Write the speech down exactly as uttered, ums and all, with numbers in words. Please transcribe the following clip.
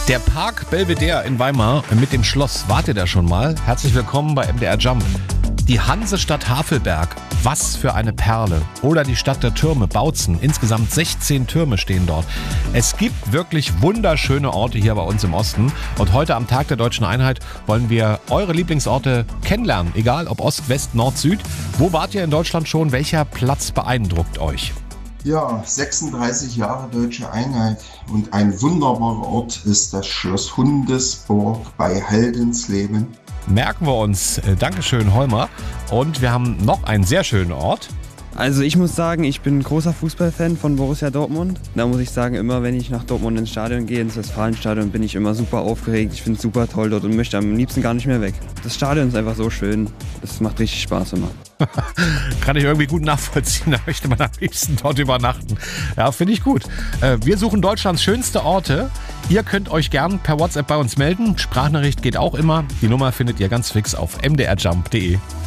Der Park Belvedere in Weimar mit dem Schloss. Wartet ihr schon mal? Herzlich willkommen bei M D R Jump. Die Hansestadt Havelberg, was für eine Perle. Oder die Stadt der Türme, Bautzen. Insgesamt sechzehn Türme stehen dort. Es gibt wirklich wunderschöne Orte hier bei uns im Osten. Und heute am Tag der Deutschen Einheit wollen wir eure Lieblingsorte kennenlernen. Egal ob Ost, West, Nord, Süd. Wo wart ihr in Deutschland schon? Welcher Platz beeindruckt euch? Ja, sechsunddreißig Jahre Deutsche Einheit und ein wunderbarer Ort ist das Schloss Hundesburg bei Haldensleben. Merken wir uns. Dankeschön, Holmer. Und wir haben noch einen sehr schönen Ort. Also ich muss sagen, ich bin ein großer Fußballfan von Borussia Dortmund. Da muss ich sagen, immer wenn ich nach Dortmund ins Stadion gehe, ins Westfalenstadion, bin ich immer super aufgeregt. Ich finde es super toll dort und möchte am liebsten gar nicht mehr weg. Das Stadion ist einfach so schön. Das macht richtig Spaß immer. Kann ich irgendwie gut nachvollziehen. Da möchte man am liebsten dort übernachten. Ja, finde ich gut. Wir suchen Deutschlands schönste Orte. Ihr könnt euch gern per WhatsApp bei uns melden. Sprachnachricht geht auch immer. Die Nummer findet ihr ganz fix auf m d r jump punkt d e.